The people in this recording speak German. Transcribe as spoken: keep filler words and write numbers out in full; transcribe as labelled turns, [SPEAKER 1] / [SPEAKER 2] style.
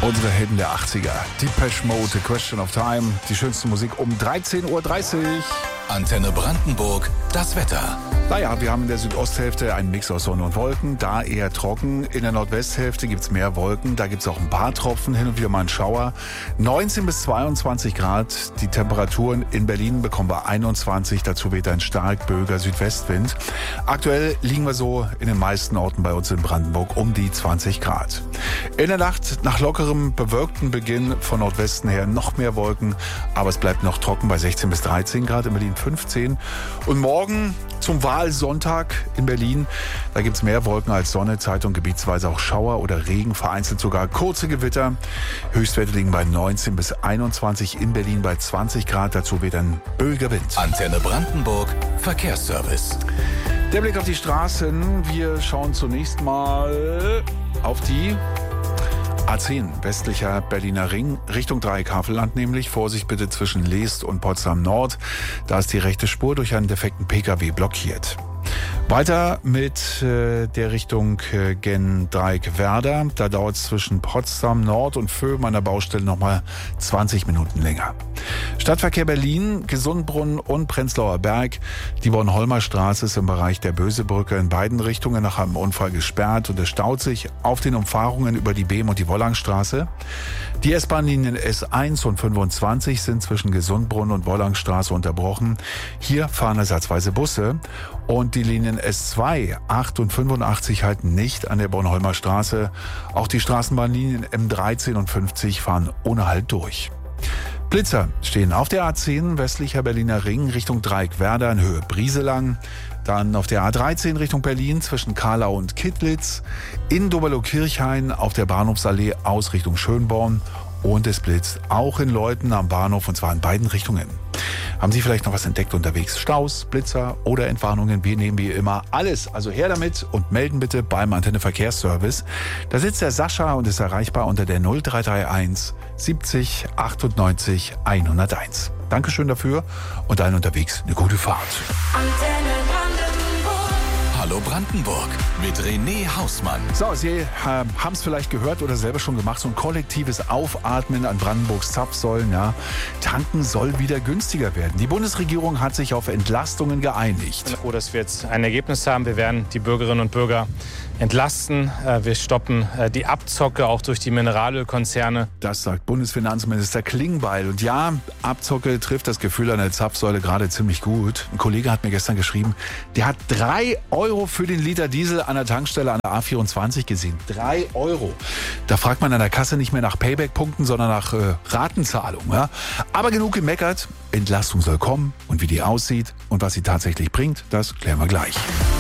[SPEAKER 1] Unsere Helden der achtziger. Depeche Mode, The Question of Time. Die schönste Musik um dreizehn Uhr dreißig.
[SPEAKER 2] Antenne Brandenburg, das Wetter.
[SPEAKER 1] Naja, wir haben in der Südosthälfte einen Mix aus Sonne und Wolken, da eher trocken. In der Nordwesthälfte gibt's mehr Wolken, da gibt's auch ein paar Tropfen, hin und wieder mal einen Schauer. neunzehn bis zweiundzwanzig Grad, die Temperaturen in Berlin bekommen wir einundzwanzig, dazu weht ein stark böiger Südwestwind. Aktuell liegen wir so in den meisten Orten bei uns in Brandenburg um die zwanzig Grad. In der Nacht nach lockerem, bewölkten Beginn von Nordwesten her noch mehr Wolken, aber es bleibt noch trocken bei sechzehn bis dreizehn Grad, in Berlin fünfzehn. Und morgen zum Wahlsonntag in Berlin, da gibt's mehr Wolken als Sonne, Zeitung gebietsweise auch Schauer oder Regen, vereinzelt sogar kurze Gewitter. Höchstwerte liegen bei neunzehn bis einundzwanzig, in Berlin bei zwanzig Grad, dazu weht ein böiger Wind.
[SPEAKER 2] Antenne Brandenburg, Verkehrsservice.
[SPEAKER 1] Der Blick auf die Straßen, wir schauen zunächst mal auf die A zehn, westlicher Berliner Ring, Richtung Dreieck-Havelland nämlich. Vorsicht bitte zwischen Leest und Potsdam Nord. Da ist die rechte Spur durch einen defekten Pkw blockiert. Weiter mit äh, der Richtung äh, gen Dreieck-Werder. Da dauert es zwischen Potsdam Nord und Vöhm an der Baustelle nochmal zwanzig Minuten länger. Stadtverkehr Berlin, Gesundbrunnen und Prenzlauer Berg. Die Bornholmer Straße ist im Bereich der Bösebrücke in beiden Richtungen nach einem Unfall gesperrt und es staut sich auf den Umfahrungen über die Behm- und die Wollangstraße. Die S-Bahn-Linien S eins und fünfundzwanzig sind zwischen Gesundbrunnen und Wollangstraße unterbrochen. Hier fahren ersatzweise Busse. Und die Linien S zwei, acht und fünfundachtzig halten nicht an der Bornholmer Straße. Auch die Straßenbahnlinien M dreizehn und fünfzig fahren ohne Halt durch. Blitzer stehen auf der A zehn, westlicher Berliner Ring, Richtung Dreieck-Werder in Höhe Brieselang. Dann auf der A dreizehn Richtung Berlin zwischen Karlau und Kittlitz. In Doberlo-Kirchhain auf der Bahnhofsallee aus Richtung Schönborn. Und es blitzt auch in Leuthen am Bahnhof, und zwar in beiden Richtungen. Haben Sie vielleicht noch was entdeckt unterwegs? Staus, Blitzer oder Entwarnungen? Wir nehmen wie immer alles. Also her damit und melden bitte beim Antenne Verkehrsservice. Da sitzt der Sascha und ist erreichbar unter der null drei drei eins siebzig achtundneunzig hunderteins. Dankeschön dafür und allen unterwegs eine gute Fahrt.
[SPEAKER 3] Antenne Brandenburg.
[SPEAKER 2] Hallo Brandenburg mit René Hausmann.
[SPEAKER 1] So, Sie äh, haben es vielleicht gehört oder selber schon gemacht, so ein kollektives Aufatmen an Brandenburgs Zapfsäulen. Ja. Tanken soll wieder günstiger werden. Die Bundesregierung hat sich auf Entlastungen geeinigt.
[SPEAKER 4] Ich bin froh, dass wir jetzt ein Ergebnis haben. Wir werden die Bürgerinnen und Bürger entlasten. Wir stoppen die Abzocke auch durch die Mineralölkonzerne.
[SPEAKER 1] Das sagt Bundesfinanzminister Klingbeil. Und ja, Abzocke trifft das Gefühl an der Zapfsäule gerade ziemlich gut. Ein Kollege hat mir gestern geschrieben, der hat drei Euro für den Liter Diesel an der Tankstelle an der A vierundzwanzig gesehen. Drei Euro. Da fragt man an der Kasse nicht mehr nach Payback-Punkten, sondern nach äh, Ratenzahlung. Ja? Aber genug gemeckert. Entlastung soll kommen. Und wie die aussieht und was sie tatsächlich bringt, das klären wir gleich.